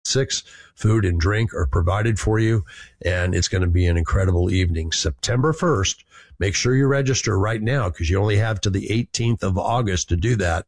6. Food and drink are provided for you, and it's going to be an incredible evening. September 1st. Make sure you register right now because you only have to the 18th of August to do that.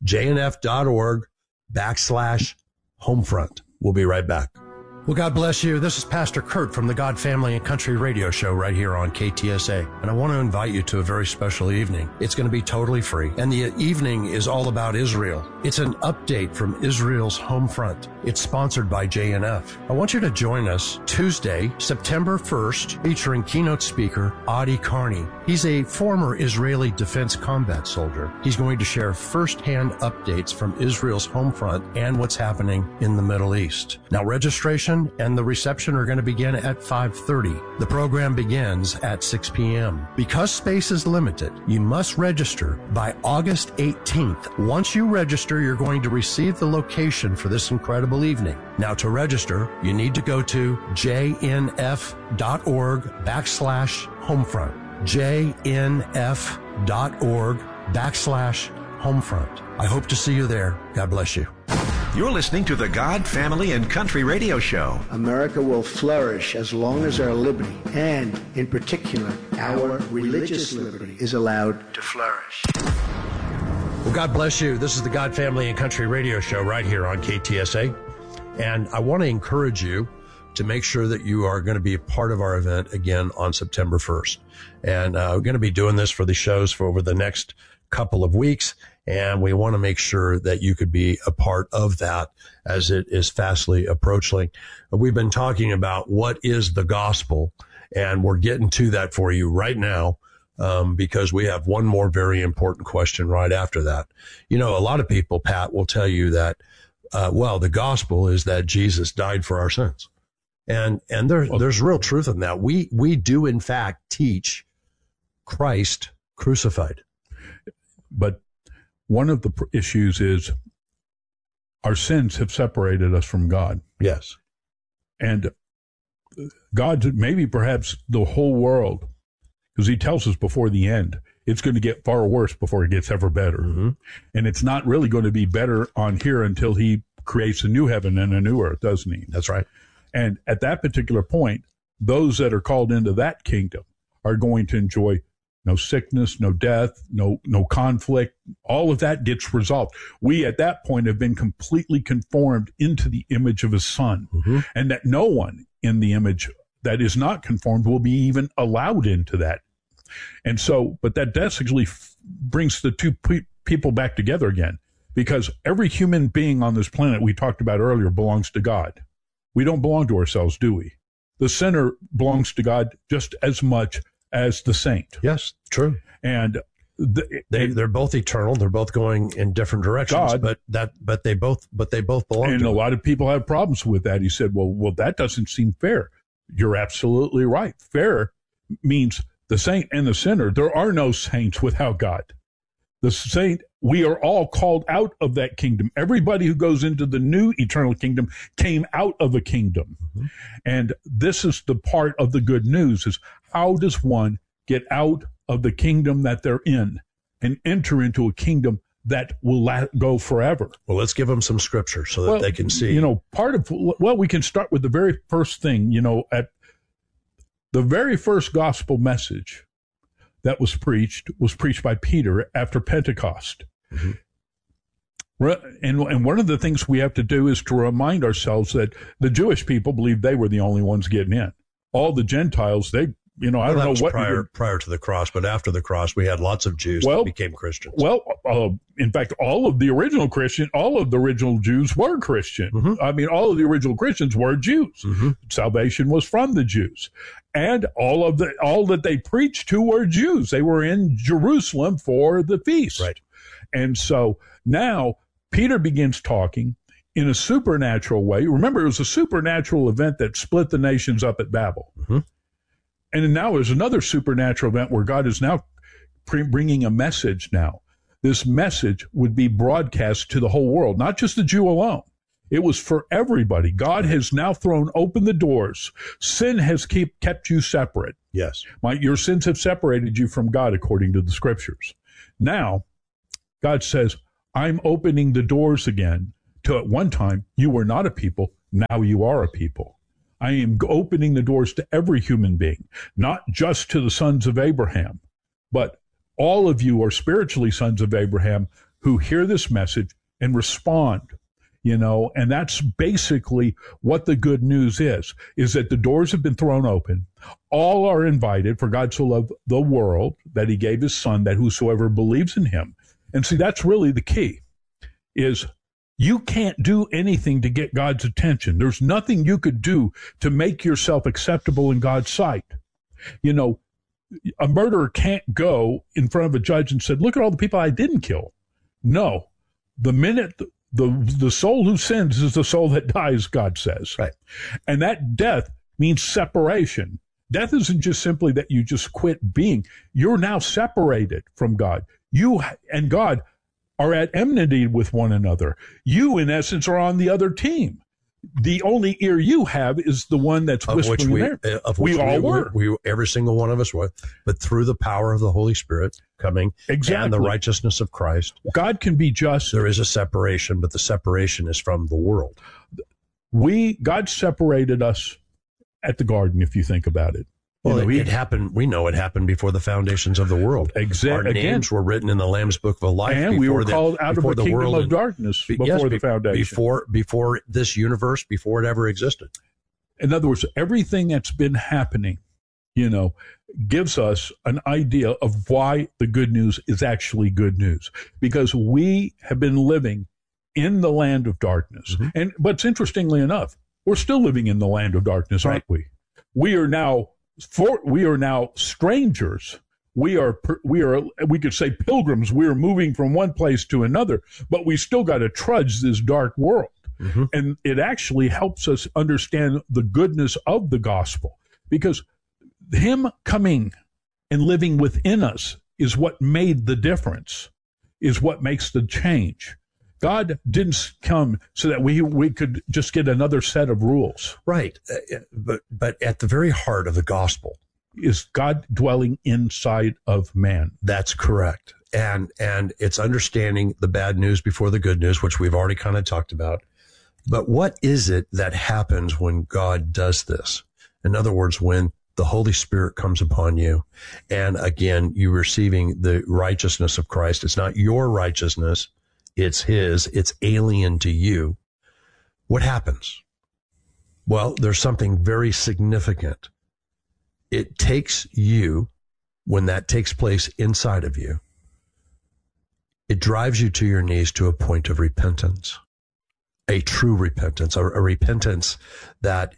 jnf.org/homefront. We'll be right back. Well, God bless you. This is Pastor Kurt from the God Family and Country Radio Show right here on KTSA. And I want to invite you to a very special evening. It's going to be totally free. And the evening is all about Israel. It's an update from Israel's home front. It's sponsored by JNF. I want you to join us Tuesday, September 1st, featuring keynote speaker Adi Carney. He's a former Israeli defense combat soldier. He's going to share firsthand updates from Israel's home front and what's happening in the Middle East. Now, registration and the reception are going to begin at 5:30. The program begins at 6 p.m. Because space is limited, you must register by August 18th. Once you register, you're going to receive the location for this incredible evening. Now, to register, you need to go to jnf.org/homefront. jnf.org/homefront. I hope to see you there. God bless you. You're listening to the God, Family, and Country Radio Show. America will flourish as long as our liberty, and in particular, our religious liberty, is allowed to flourish. Well, God bless you. This is the God, Family, and Country Radio Show right here on KTSA. And I want to encourage you to make sure that you are going to be a part of our event again on September 1st. And we're going to be doing this for the shows for over the next couple of weeks. And we want to make sure that you could be a part of that as it is fastly approaching. We've been talking about what is the gospel, and we're getting to that for you right now, because we have one more very important question right after that. You know, a lot of people, Pat, will tell you that, the gospel is that Jesus died for our sins. And there's real truth in that. We do, in fact, teach Christ crucified. But one of the issues is our sins have separated us from God. Yes. And God, maybe perhaps the whole world, because he tells us before the end, it's going to get far worse before it gets ever better. Mm-hmm. And it's not really going to be better on here until he creates a new heaven and a new earth, doesn't he? That's right. And at that particular point, those that are called into that kingdom are going to enjoy no sickness, no death, no conflict. All of that gets resolved. We at that point have been completely conformed into the image of his son, mm-hmm. and that no one in the image that is not conformed will be even allowed into that. And so, but that basically brings the two people back together again, because every human being on this planet we talked about earlier belongs to God. We don't belong to ourselves, do we? The sinner belongs to God just as much as the saint. Yes, true. And they're both eternal. They're both going in different directions, God, but they both belong. And to a lot of people have problems with that. He said, well, that doesn't seem fair. You're absolutely right. Fair means the saint and the sinner. There are no saints without God. The saint, we are all called out of that kingdom. Everybody who goes into the new eternal kingdom came out of a kingdom. Mm-hmm. And this is the part of the good news, is how does one get out of the kingdom that they're in and enter into a kingdom that will go forever? Well, let's give them some scripture so that they can see. You know, we can start with the very first thing, at the very first gospel message that was preached by Peter after Pentecost. Mm-hmm. And one of the things we have to do is to remind ourselves that the Jewish people believed they were the only ones getting in. All the Gentiles, I don't know what prior to the cross, but after the cross, we had lots of Jews that became Christians. Well, in fact, all of the original Jews were Christian. Mm-hmm. I mean, all of the original Christians were Jews. Mm-hmm. Salvation was from the Jews, and all that they preached to were Jews. They were in Jerusalem for the feast, right? And so now Peter begins talking in a supernatural way. Remember, it was a supernatural event that split the nations up at Babel. Mm-hmm. And now there's another supernatural event where God is now bringing a message now. This message would be broadcast to the whole world, not just the Jew alone. It was for everybody. God has now thrown open the doors. Sin has kept you separate. Yes. Your sins have separated you from God, according to the scriptures. Now, God says, I'm opening the doors again to, at one time, you were not a people, Now you are a people. I am opening the doors to every human being, not just to the sons of Abraham, but all of you are spiritually sons of Abraham who hear this message and respond, and that's basically what the good news is that the doors have been thrown open. All are invited, for God so loved the world that he gave his son, that whosoever believes in him. And see, that's really the key, is you can't do anything to get God's attention. There's nothing you could do to make yourself acceptable in God's sight. A murderer can't go in front of a judge and say, look at all the people I didn't kill. No. The minute the soul who sins is the soul that dies, God says. Right. And that death means separation. Death isn't just simply that you just quit being. You're now separated from God. You and God are at enmity with one another. You, in essence, are on the other team. The only ear you have is the one that's whispering there. We all were. Every single one of us were. But through the power of the Holy Spirit coming and the righteousness of Christ, God can be just. There is a separation, but the separation is from the world. God separated us at the garden, if you think think about it. Well, it happened. We know it happened before the foundations of the world. Exactly. Our names were written in the Lamb's Book of Life, and we were called out of the kingdom of darkness before the foundation. Before this universe, before it ever existed. In other words, everything that's been happening, gives us an idea of why the good news is actually good news, because we have been living in the land of darkness. Mm-hmm. But interestingly enough, we're still living in the land of darkness, aren't we? We are now strangers. We could say pilgrims. We are moving from one place to another, but we still got to trudge this dark world. Mm-hmm. And it actually helps us understand the goodness of the gospel, because him coming and living within us is what made the difference, is what makes the change. God didn't come so that we could just get another set of rules. Right. But at the very heart of the gospel is God dwelling inside of man. That's correct. And it's understanding the bad news before the good news, which we've already kind of talked about. But what is it that happens when God does this? In other words, when the Holy Spirit comes upon you, and again, you're receiving the righteousness of Christ. It's not your righteousness. It's his. It's alien to you. What happens? Well, there's something very significant. It takes you, when that takes place inside of you, it drives you to your knees to a point of repentance, a true repentance, a repentance that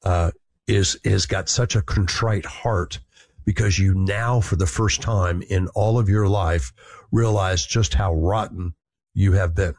has got such a contrite heart, because you now, for the first time in all of your life, realize just how rotten you have been.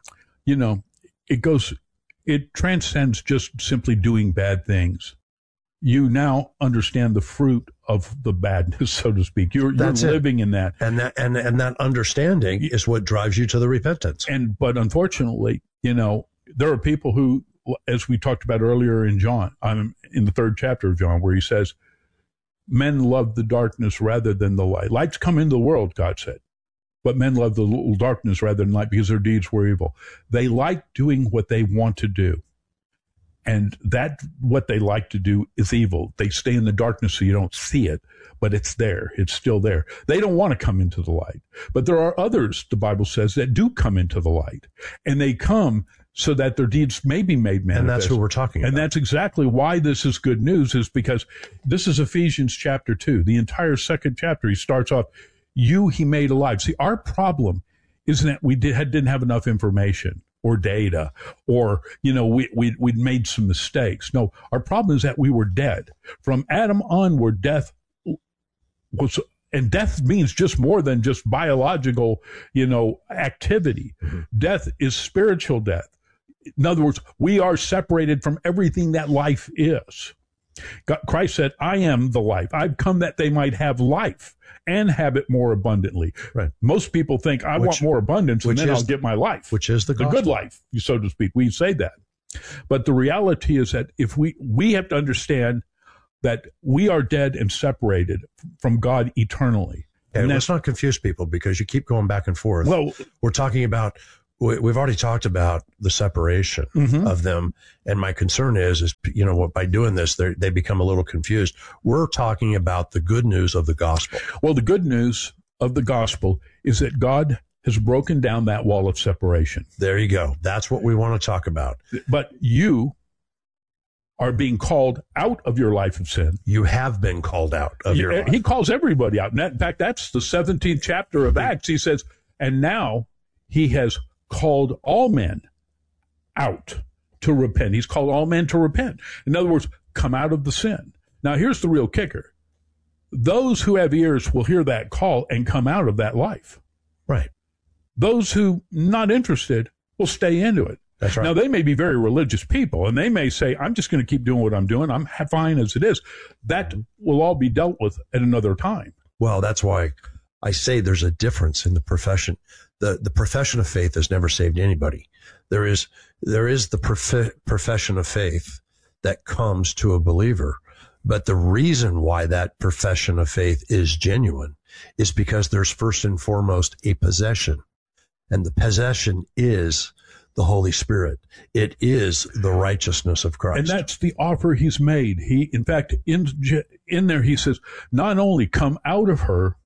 It transcends just simply doing bad things. You now understand the fruit of the badness, so to speak. You're living in that. And that understanding is what drives you to the repentance. But unfortunately, there are people who, as we talked about earlier in John, I'm in the 3rd chapter of John, where he says, men love the darkness rather than the light. Light's come into the world, God said, but men love the darkness rather than light because their deeds were evil. They like doing what they want to do. And that what they like to do is evil. They stay in the darkness so you don't see it, but it's there. It's still there. They don't want to come into the light. But there are others, the Bible says, that do come into the light. And they come so that their deeds may be made manifest. And that's who we're talking about. And that's exactly why this is good news, is because this is Ephesians chapter 2. The entire 2nd chapter, he starts off, you he made alive. See, our problem isn't that we didn't have enough information or data, or, we'd made some mistakes. No, our problem is that we were dead. From Adam onward, death was, and death means just more than just biological, activity. Mm-hmm. Death is spiritual death. In other words, we are separated from everything that life is. Christ said, I am the life. I've come that they might have life and have it more abundantly. Right. Most people think, I want more abundance, and then I'll get my life. Which is the good life, so to speak. We say that. But the reality is that if we have to understand that we are dead and separated from God eternally. And let's not confuse people, because you keep going back and forth. Well, we're talking about we've already talked about the separation of them. And my concern is, by doing this, they become a little confused. We're talking about the good news of the gospel. Well, the good news of the gospel is that God has broken down that wall of separation. There you go. That's what we want to talk about. But you are being called out of your life of sin. You have been called out of your life. He calls everybody out. In fact, that's the 17th chapter of Acts. He says, and now he has called all men out to repent. He's called all men to repent. In other words, come out of the sin. Now, here's the real kicker. Those who have ears will hear that call and come out of that life. Right. Those who not interested will stay into it. That's right. Now, they may be very religious people, and they may say, I'm just going to keep doing what I'm doing. I'm fine as it is. That will all be dealt with at another time. Well, that's why I say there's a difference in the profession. The profession of faith has never saved anybody. There is the profession of faith that comes to a believer. But the reason why that profession of faith is genuine is because there's first and foremost a possession. And the possession is the Holy Spirit. It is the righteousness of Christ. And that's the offer he's made. He, in fact, in there, he says, not only come out of her,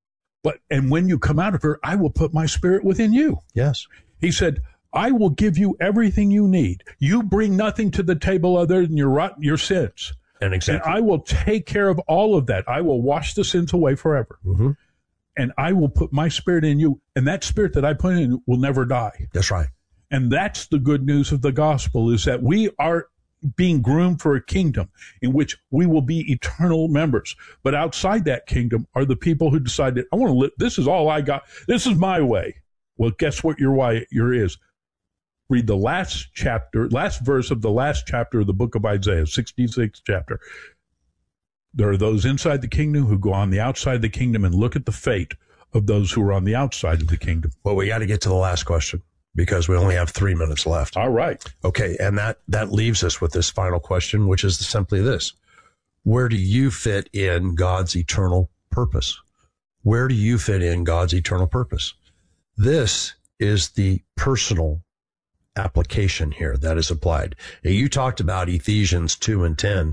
and when you come out of her, I will put my Spirit within you. Yes. He said, I will give you everything you need. You bring nothing to the table other than your sins. And exactly. And I will take care of all of that. I will wash the sins away forever. Mm-hmm. And I will put my Spirit in you. And that Spirit that I put in you will never die. That's right. And that's the good news of the gospel, is that we are being groomed for a kingdom in which we will be eternal members. But outside that kingdom are the people who decided, I want to live. This is all I got. This is my way. Well, guess what your is? Read the last verse of the last chapter of the book of Isaiah, 66th chapter. There are those inside the kingdom who go on the outside of the kingdom and look at the fate of those who are on the outside of the kingdom. Well, we got to get to the last question because we only have 3 minutes left. All right. Okay. And that leaves us with this final question, which is simply this. Where do you fit in God's eternal purpose? Where do you fit in God's eternal purpose? This is the personal application here that is applied. Now, you talked about Ephesians 2 and 10,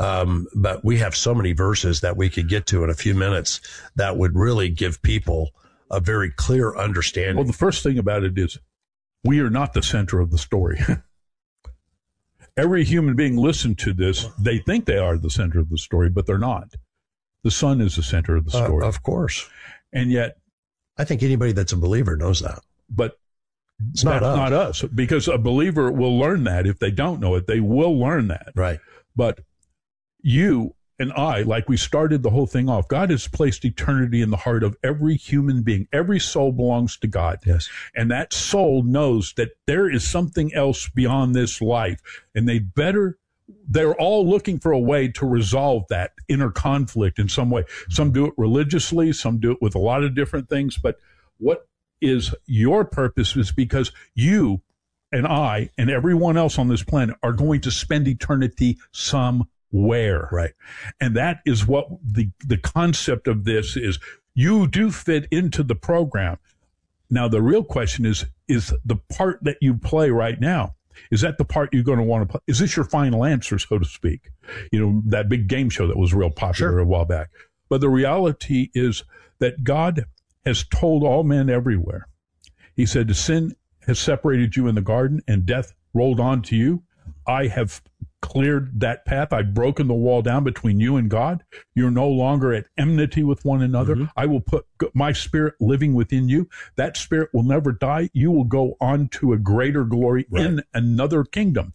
but we have so many verses that we could get to in a few minutes that would really give people a very clear understanding. Well, the first thing about it is we are not the center of the story. Every human being listen to this, they think they are the center of the story, but they're not. The Son is the center of the story. Of course. And yet, I think anybody that's a believer knows that. But it's not us, because a believer will learn that. If they don't know it, they will learn that. Right. But you and I, like we started the whole thing off, God has placed eternity in the heart of every human being. Every soul belongs to God. Yes. And that soul knows that there is something else beyond this life. And they're all looking for a way to resolve that inner conflict in some way. Some do it religiously, some do it with a lot of different things. But what is your purpose is because you and I and everyone else on this planet are going to spend eternity somewhere. Right. And that is what the concept of this is. You do fit into the program. Now, the real question is the part that you play right now, is that the part you're going to want to play? Is this your final answer, so to speak? You know, that big game show that was real popular a while back. But the reality is that God has told all men everywhere. He said, sin has separated you in the garden and death rolled on to you. I have cleared that path. I've broken the wall down between you and God. You're no longer at enmity with one another. Mm-hmm. I will put my Spirit living within you. That Spirit will never die. You will go on to a greater glory in another kingdom.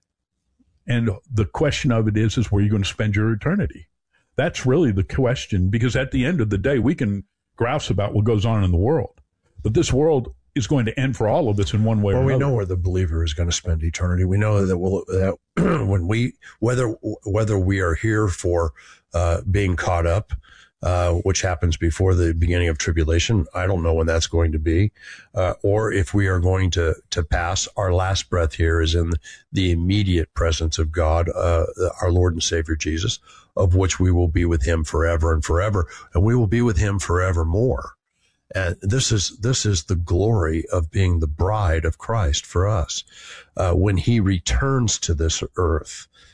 And the question of it is where you're going to spend your eternity. That's really the question, because at the end of the day, we can grouse about what goes on in the world, but this world is going to end for all of us in one way or another. We know where the believer is going to spend eternity. We know that when whether we are here for being caught up, which happens before the beginning of tribulation, I don't know when that's going to be, or if we are going to pass. Our last breath here is in the immediate presence of God, our Lord and Savior Jesus, of which we will be with him forever and forever, and we will be with him forevermore. And this is the glory of being the bride of Christ for us. When he returns to this earth,